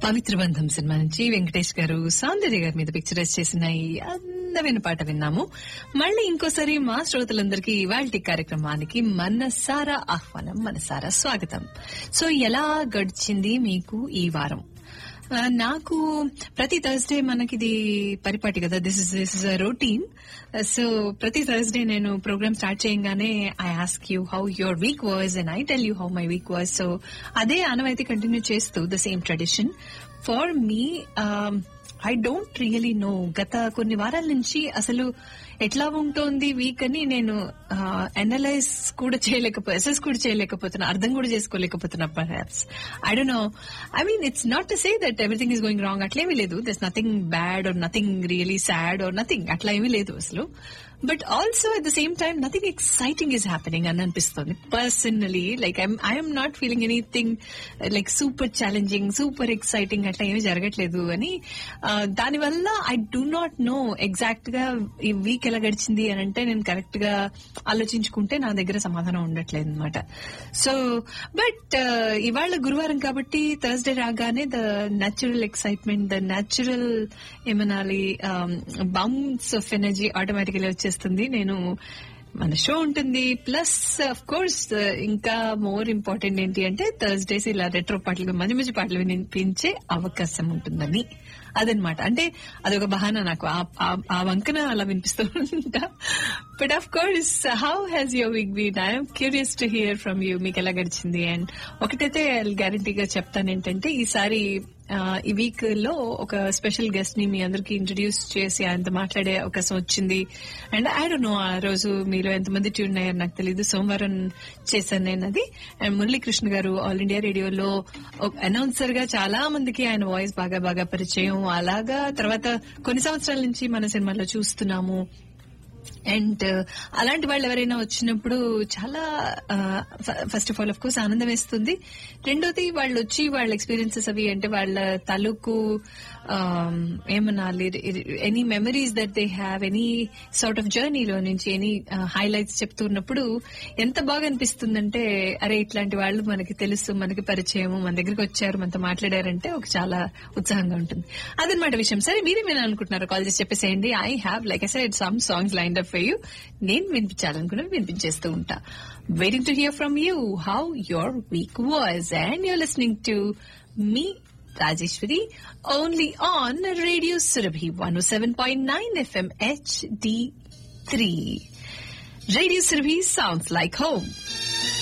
పవిత్ర బంధం సినిమా నుంచి వెంకటేష్ గారు సౌందర్య గారి మీద పిక్చరైజ్ చేసిన ఈ అందమైన పాట విన్నాము. మళ్ళీ ఇంకోసారి మా శ్రోతలందరికీ ఇవాల్టి కార్యక్రమానికి మనసారా ఆహ్వానం, మనసారా స్వాగతం. సో ఎలా గడిచింది మీకు ఈ వారం? నాకు ప్రతి థర్స్డే మనకిది పరిపాటి కదా, this is a routine. So ప్రతి థర్స్డే నేను ప్రోగ్రామ్ స్టార్ట్ చేయగానే I ask you how your week was and I tell you how my week was. So అదే ఆనవాయితీ కంటిన్యూ చేస్తూ the same tradition for me. I don't really no, గత కొన్ని వారాల నుంచి అసలు ఎట్లా ఉంటోంది వీక్ అని నేను అనలైజ్ కూడా అసెస్ కూడా చేయలేకపోతున్నా, అర్థం కూడా చేసుకోలేకపోతున్నా. Perhaps I don't know, I mean it's not to say that everything is going wrong, అట్లేమీ లేదు. That's nothing bad or nothing really sad are nothing, అట్లా ఏమీ లేదు అసలు. But also at the same time nothing exciting is happening అని అనిపిస్తుంది personally. Like I'm not feeling anything like super challenging, super exciting, అట్లా ఏమీ జరగట్లేదు అని. దానివల్ల I do not no exact గా ఈ వీక్ ఎలా గడిచింది అని అంటే నేను కరెక్ట్ గా ఆలోచించుకుంటే నా దగ్గర సమాధానం ఉండట్లేదు అనమాట. సో బట్ ఇవాళ గురువారం కాబట్టి థర్స్డే రాగానే the natural excitement, the natural ఏమనాలి బౌన్స్ ఆఫ్ ఎనర్జీ ఆటోమేటికలీ వచ్చేస్తుంది. నేను మన షో ఉంటుంది, ప్లస్ అఫ్ కోర్స్ ఇంకా మోర్ ఇంపార్టెంట్ ఏంటి అంటే థర్స్డేస్ ఇలా రెట్రో పాటలు, మంచి మంచి పాటలు వినిపించే అవకాశం ఉంటుందని. అదనమాట. అంటే అదొక బహానా నాకు, ఆ వంకన అలా వినిపిస్తూ ఉంటా. But of course how has your week been? I'm curious to hear from you, మీకు ఎలా గడిచింది. అండ్ ఒకటైతే గ్యారంటీగా చెప్తాను ఏంటంటే, ఈసారి ఈ వీక్ లో ఒక స్పెషల్ గెస్ట్ ని మీ అందరికి ఇంట్రడ్యూస్ చేసి ఆయనతో మాట్లాడే అవకాశం వచ్చింది. అండ్ ఐ డోంట్ నో ఆ రోజు మీలో ఎంతమంది ట్యూన్ అయ్యారు నాకు తెలియదు, సోమవారం చేశాను నేను అది. అండ్ మురళీకృష్ణ గారు ఆల్ ఇండియా రేడియోలో అనౌన్సర్ గా చాలా మందికి ఆయన వాయిస్ బాగా బాగా పరిచయం. అలాగా తర్వాత కొన్ని సంవత్సరాల నుంచి మన సినిమాలో చూస్తున్నాము. అండ్ అలాంటి వాళ్ళు ఎవరైనా వచ్చినప్పుడు చాలా first of all of course ఆనందం వేస్తుంది. రెండోది వాళ్ళు వచ్చి వాళ్ళ ఎక్స్పీరియన్సెస్ అవి అంటే వాళ్ళ తాలూకు ఏమనాలి, any memories that they have, any sort of జర్నీలో నుంచి ఎనీ హైలైట్స్ చెప్తున్నప్పుడు ఎంత బాగా అనిపిస్తుందంటే, అరే ఇట్లాంటి వాళ్ళు మనకి తెలుసు, మనకి పరిచయం, మన దగ్గరికి వచ్చారు, మనతో మాట్లాడారంటే ఒక చాలా ఉత్సాహంగా ఉంటుంది. అదనమాట విషయం. సరే మీరేమైనా అనుకుంటున్నారు, కాల్ చేసి చెప్పేసేయండి. I have like I said some songs lined up for you. నేను వినిపించాలనుకున్నా వినిపించేస్తూ ఉంటా. Waiting to hear from you how your week was, and you're listening to me, Rajeshwari, only on Radio Surabhi 107.9 FM HD3. Radio Surabhi sounds like home.